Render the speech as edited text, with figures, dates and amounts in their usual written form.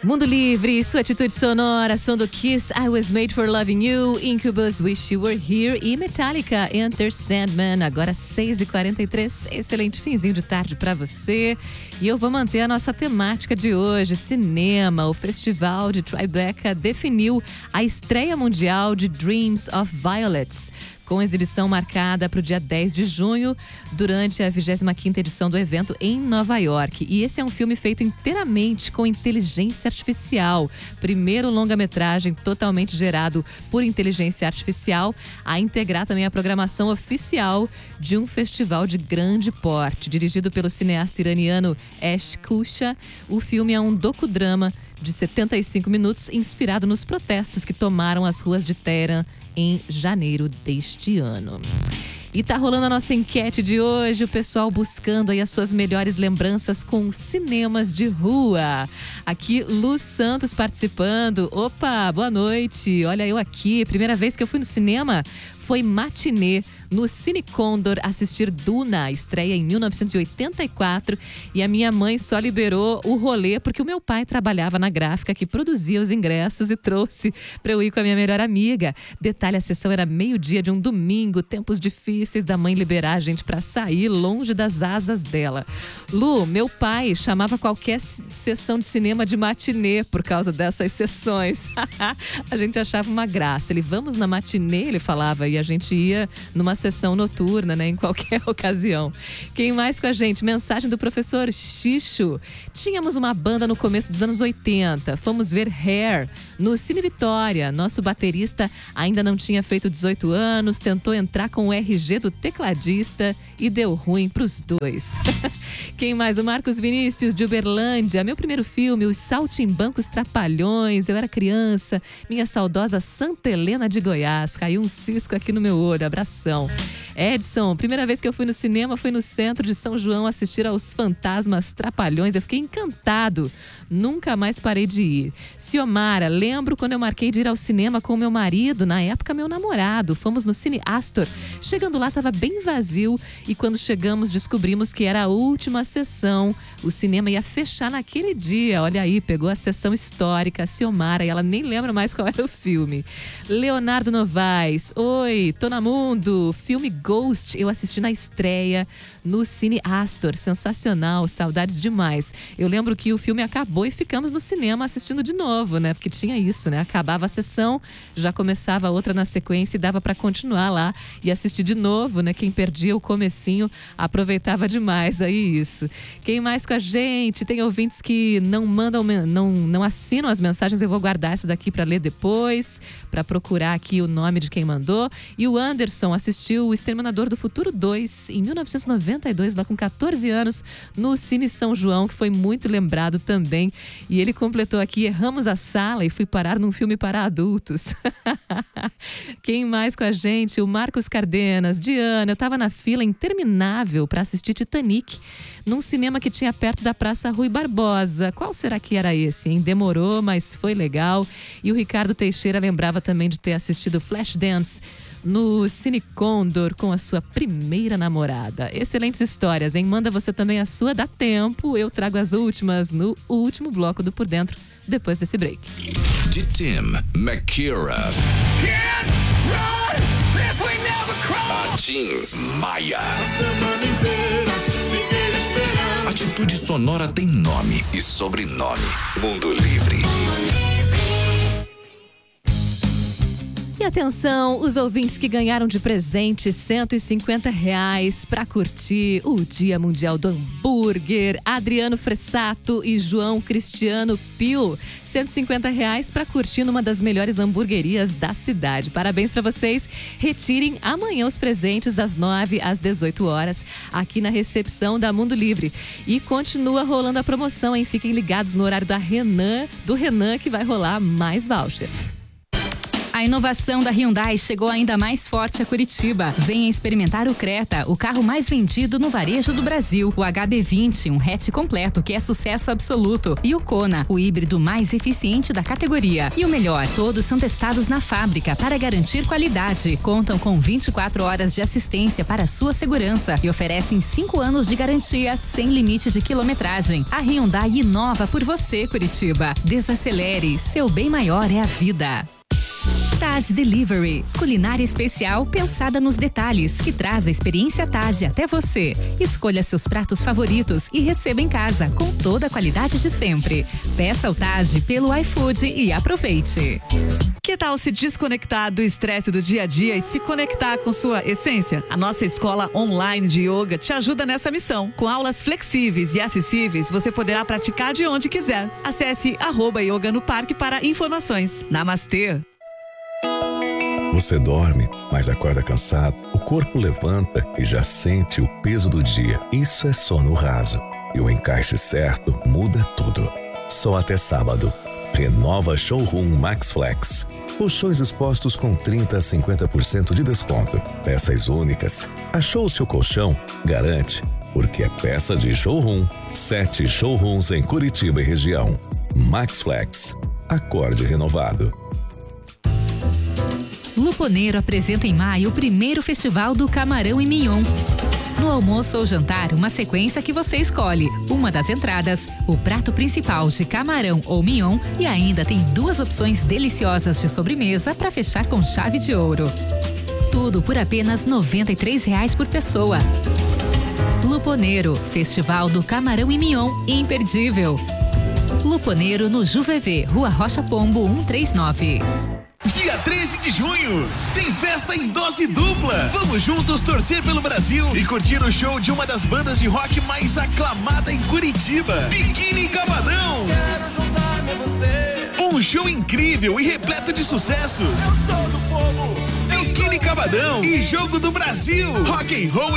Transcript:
Mundo Livre, sua atitude sonora, som do Kiss, I Was Made For Loving You, Incubus, Wish You Were Here e Metallica, Enter Sandman. Agora 6h43, excelente finzinho de tarde pra você. E eu vou manter a nossa temática de hoje, cinema. O Festival de Tribeca definiu a estreia mundial de Dreams of Violets, com exibição marcada para o dia 10 de junho, durante a 25ª edição do evento em Nova York. E esse é um filme feito inteiramente com inteligência artificial. Primeiro longa-metragem totalmente gerado por inteligência artificial, a integrar também a programação oficial de um festival de grande porte. Dirigido pelo cineasta iraniano Ash Kusha, o filme é um docudrama de 75 minutos, inspirado nos protestos que tomaram as ruas de Teherã em janeiro deste ano. E tá rolando a nossa enquete de hoje, o pessoal buscando aí as suas melhores lembranças com cinemas de rua. Aqui, Lu Santos participando. Opa, boa noite. Olha eu aqui, primeira vez que eu fui no cinema foi matinê no Cine Condor assistir Duna, estreia em 1984, e a minha mãe só liberou o rolê porque o meu pai trabalhava na gráfica que produzia os ingressos e trouxe para eu ir com a minha melhor amiga. Detalhe, a sessão era meio-dia de um domingo, tempos difíceis da mãe liberar a gente para sair longe das asas dela. Lu, meu pai chamava qualquer sessão de cinema de matinê por causa dessas sessões. A gente achava uma graça. Ele, vamos na matinê, ele falava, e a gente ia numa sessão noturna, né, em qualquer ocasião. Quem mais com a gente? Mensagem do professor Xixo. Tínhamos uma banda no começo dos anos 80. Fomos ver Hair no Cine Vitória. Nosso baterista ainda não tinha feito 18 anos, tentou entrar com o RG do tecladista e deu ruim pros dois. Quem mais? O Marcos Vinícius, de Uberlândia. Meu primeiro filme, Os Saltimbancos Trapalhões. Eu era criança, minha saudosa Santa Helena de Goiás. Caiu um cisco aqui no meu olho. Abração. Edson, primeira vez que eu fui no cinema foi no centro de São João assistir aos Fantasmas Trapalhões. Eu fiquei encantado. Nunca mais parei de ir. Ciomara, lembro quando eu marquei de ir ao cinema com meu marido, na época meu namorado. Fomos no Cine Astor. Chegando lá estava bem vazio e quando chegamos descobrimos que era a última sessão. O cinema ia fechar naquele dia. Olha aí, pegou a sessão histórica, a Ciomara, e ela nem lembra mais qual era o filme. Leonardo Novaes, oi, tô na Mundo. Filme Ghost, eu assisti na estreia no Cine Astor. Sensacional, saudades demais. Eu lembro que o filme acabou e ficamos no cinema assistindo de novo, né? Porque tinha isso, né? Acabava a sessão, já começava outra na sequência e dava pra continuar lá e assistir de novo, né? Quem perdia o comecinho aproveitava demais aí isso. Quem mais com a gente? Tem ouvintes que não mandam, não assinam as mensagens. Eu vou guardar essa daqui pra ler depois, pra procurar aqui o nome de quem mandou. E o Anderson assistiu O Exterminador do Futuro 2 em 1992, lá com 14 anos, no Cine São João, que foi muito lembrado também. E ele completou aqui: erramos a sala e fui parar num filme para adultos. Quem mais com a gente? O Marcos Cardenas. Diana, eu tava na fila interminável para assistir Titanic num cinema que tinha perto da Praça Rui Barbosa. Qual será que era esse, hein? Demorou, mas foi legal. E o Ricardo Teixeira lembrava também de ter assistido Flashdance no Cine Condor com a sua primeira namorada. Excelentes histórias, hein? Manda você também a sua, dá tempo. Eu trago as últimas no último bloco do Por Dentro, depois desse break. De Tim McKira. A Tim Maia. Atitude sonora tem nome e sobrenome. Mundo Livre. E atenção, os ouvintes que ganharam de presente R$150 para curtir o Dia Mundial do Hambúrguer. Adriano Fressato e João Cristiano Pio. R$150 para curtir numa das melhores hamburguerias da cidade. Parabéns para vocês. Retirem amanhã os presentes das 9 às 18 horas aqui na recepção da Mundo Livre. E continua rolando a promoção, hein? Fiquem ligados no horário do Renan, que vai rolar mais voucher. A inovação da Hyundai chegou ainda mais forte a Curitiba. Venha experimentar o Creta, o carro mais vendido no varejo do Brasil. O HB20, um hatch completo que é sucesso absoluto. E o Kona, o híbrido mais eficiente da categoria. E o melhor, todos são testados na fábrica para garantir qualidade. Contam com 24 horas de assistência para sua segurança e oferecem 5 anos de garantia sem limite de quilometragem. A Hyundai inova por você, Curitiba. Desacelere, seu bem maior é a vida. Taj Delivery, culinária especial pensada nos detalhes, que traz a experiência Taj até você. Escolha seus pratos favoritos e receba em casa com toda a qualidade de sempre. Peça o Taj pelo iFood e aproveite. Que tal se desconectar do estresse do dia a dia e se conectar com sua essência? A nossa escola online de yoga te ajuda nessa missão. Com aulas flexíveis e acessíveis, você poderá praticar de onde quiser. Acesse @yoga no parque para informações. Namastê! Você dorme, mas acorda cansado. O corpo levanta e já sente o peso do dia. Isso é sono raso. E o encaixe certo muda tudo. Só até sábado. Renova Showroom Max Flex. Colchões expostos com 30% a 50% de desconto. Peças únicas. Achou o seu colchão? Garante, porque é peça de showroom. 7 showrooms em Curitiba e região. Max Flex. Acorde renovado. Luponeiro apresenta em maio o primeiro festival do Camarão e Mignon. No almoço ou jantar, uma sequência que você escolhe. Uma das entradas, o prato principal de camarão ou mignon e ainda tem 2 opções deliciosas de sobremesa para fechar com chave de ouro. Tudo por apenas R$ 93 por pessoa. Luponeiro, Festival do Camarão e Mignon, imperdível. Luponeiro no Juvevê, Rua Rocha Pombo 139. Dia 13 de junho, tem festa em dose dupla. Vamos juntos torcer pelo Brasil e curtir o show de uma das bandas de rock mais aclamada em Curitiba, Biquíni Cavadão. Quero juntar-me a você. Um show incrível e repleto de sucessos. Eu sou do povo. Biquíni Cavadão e Jogo do Brasil. Rock and Roll